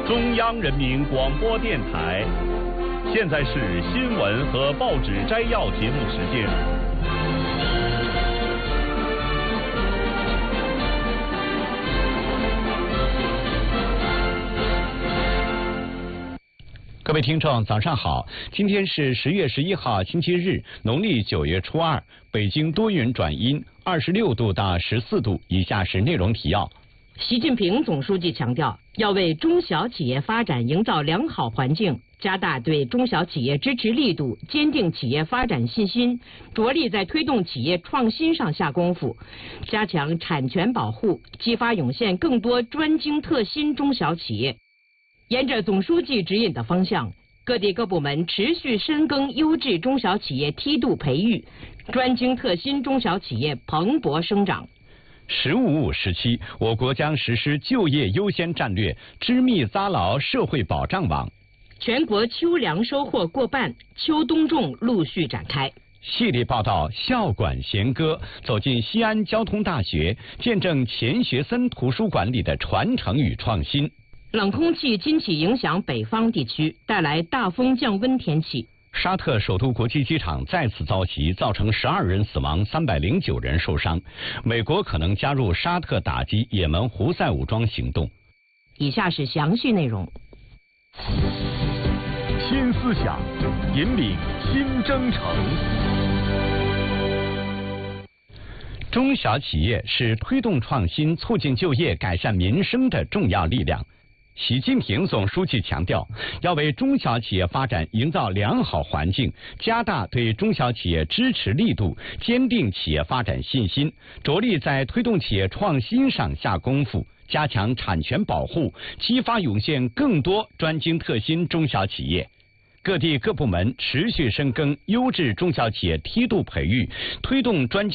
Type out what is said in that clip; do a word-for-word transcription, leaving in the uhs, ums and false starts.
中央人民广播电台，现在是新闻和报纸摘要节目时间。各位听众，早上好！今天是十月十一号，星期日，农历九月初二。北京多云转阴，二十六度到十四度。以下是内容提要。 习近平总书记强调，要为中小企业发展营造良好环境，加大对中小企业支持力度，坚定企业发展信心，着力在推动企业创新上下功夫，加强产权保护，激发涌现更多专精特新中小企业。沿着总书记指引的方向，各地各部门持续深耕优质中小企业梯度培育，专精特新中小企业蓬勃生长。 十五五时期，我国将实施就业优先战略，织密扎牢社会保障网。 全国秋粮收获过半，秋冬种陆续展开。 系列报道校馆弦歌，走进西安交通大学，见证钱学森图书馆里的传承与创新。 冷空气今起影响北方地区，带来大风降温天气。 沙特首都国际机场再次遭袭，造成十二人死亡，三百零九人受伤。美国可能加入沙特打击也门胡塞武装行动。 以下是详细内容。 新思想，引领新征程。 中小企业是推动创新、促进就业、改善民生的重要力量。习近平总书记强调，要为中小企业发展营造良好环境，加大对中小企业支持力度，坚定企业发展信心，着力在推动企业创新上下功夫，加强产权保护，激发涌现更多专精特新中小企业。各地各部门持续深耕优质中小企业梯度培育，推动专精